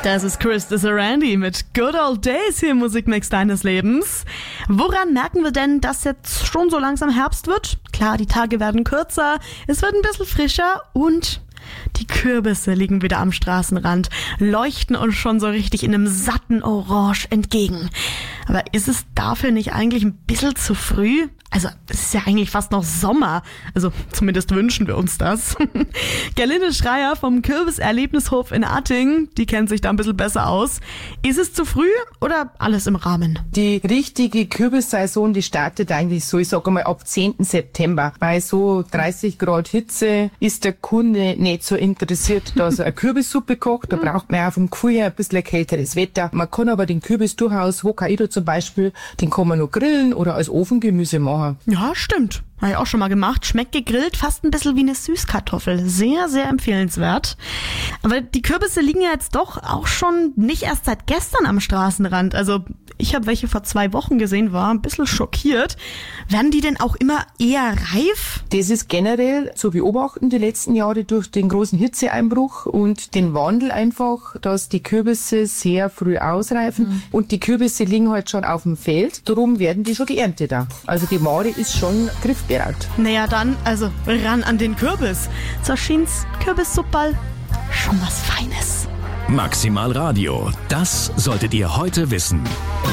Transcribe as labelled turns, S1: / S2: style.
S1: Das ist Chris Randy mit Good Old Days hier im Musikmix deines Lebens. Woran merken wir denn, dass jetzt schon so langsam Herbst wird? Klar, die Tage werden kürzer, es wird ein bisschen frischer und die Kürbisse liegen wieder am Straßenrand, leuchten uns schon so richtig in einem satten Orange entgegen. Aber ist es dafür nicht eigentlich ein bisschen zu früh? Also, es ist ja eigentlich fast noch Sommer. Also, zumindest wünschen wir uns das. Gerlinde Schreier vom Kürbiserlebnishof in Atting, die kennt sich da ein bisschen besser aus. Ist es zu früh oder alles im Rahmen?
S2: Die richtige Kürbissaison, die startet eigentlich so, ich sage mal, ab 10. September. Bei so 30 Grad Hitze ist der Kunde nicht so interessiert, dass er eine Kürbissuppe kocht. Da braucht man auch vom Gefühl her ein bisschen kälteres Wetter. Man kann aber den Kürbis durchaus, Hokkaido zum Beispiel, den kann man noch grillen oder als Ofengemüse machen.
S1: Ja, stimmt. Habe ich auch schon mal gemacht. Schmeckt gegrillt fast ein bisschen wie eine Süßkartoffel. Sehr, sehr empfehlenswert. Aber die Kürbisse liegen ja jetzt doch auch schon nicht erst seit gestern am Straßenrand. Also ich habe welche vor 2 Wochen gesehen, war ein bisschen schockiert. Werden die denn auch immer eher reif?
S2: Das ist generell zu beobachten die letzten Jahre durch den großen Hitzeeinbruch und den Wandel einfach, dass die Kürbisse sehr früh ausreifen. Und die Kürbisse liegen halt schon auf dem Feld. Darum werden die schon geerntet da. Also die Ware ist schon griffbereit.
S1: Naja dann, also ran an den Kürbis. Zur Schiens Kürbissupperl schon was Feines.
S3: Maximal Radio, das solltet ihr heute wissen.